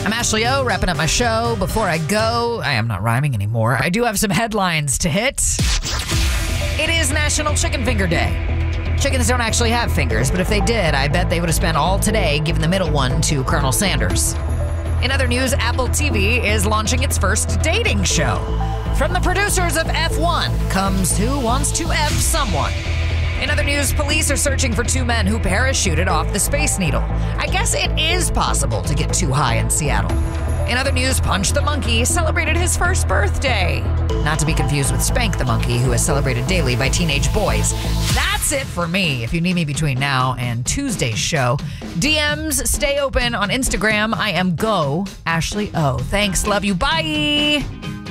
I'm Ashley O, wrapping up my show. Before I go, I am not rhyming anymore. I do have some headlines to hit. It is National Chicken Finger Day. Chickens don't actually have fingers, but if they did, I bet they would have spent all today giving the middle one to Colonel Sanders. In other news, Apple TV is launching its first dating show. From the producers of F1 comes Who Wants to F Someone. In other news, police are searching for two men who parachuted off the Space Needle. I guess it is possible to get too high in Seattle. In other news, Punch the Monkey celebrated his first birthday. Not to be confused with Spank the Monkey, who is celebrated daily by teenage boys. That's it for me. If you need me between now and Tuesday's show, DMs stay open on Instagram. I am Go Ashley O. Thanks, love you, bye.